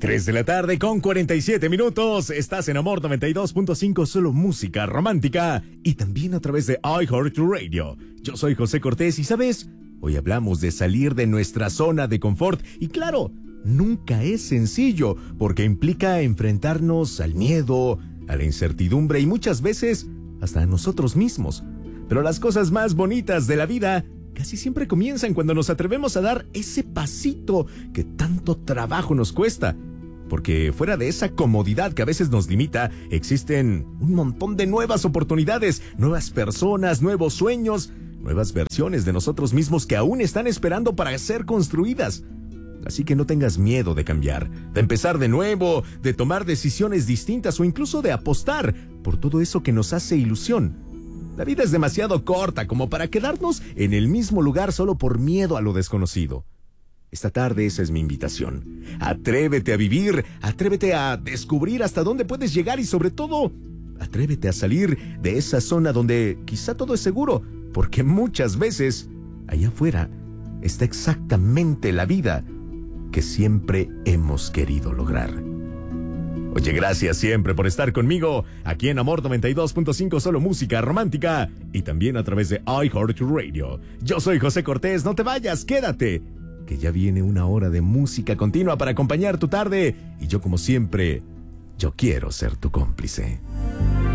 3 de la tarde con 47 minutos. Estás en Amor 92.5, solo música romántica. Y también a través de iHeartRadio. Yo soy José Cortés y, ¿sabes? Hoy hablamos de salir de nuestra zona de confort. Y claro, nunca es sencillo, porque implica enfrentarnos al miedo, a la incertidumbre y muchas veces hasta a nosotros mismos. Pero las cosas más bonitas de la vida casi siempre comienzan cuando nos atrevemos a dar ese pasito que tanto trabajo nos cuesta. Porque fuera de esa comodidad que a veces nos limita, existen un montón de nuevas oportunidades, nuevas personas, nuevos sueños, nuevas versiones de nosotros mismos que aún están esperando para ser construidas. Así que no tengas miedo de cambiar, de empezar de nuevo, de tomar decisiones distintas o incluso de apostar por todo eso que nos hace ilusión. La vida es demasiado corta como para quedarnos en el mismo lugar solo por miedo a lo desconocido. Esta tarde esa es mi invitación. Atrévete a vivir, atrévete a descubrir hasta dónde puedes llegar y sobre todo, atrévete a salir de esa zona donde quizá todo es seguro, porque muchas veces allá afuera está exactamente la vida que siempre hemos querido lograr. Oye, gracias siempre por estar conmigo aquí en Amor 92.5, solo música romántica y también a través de iHeartRadio. Yo soy José Cortés, no te vayas, quédate, que ya viene una hora de música continua para acompañar tu tarde y yo como siempre, yo quiero ser tu cómplice.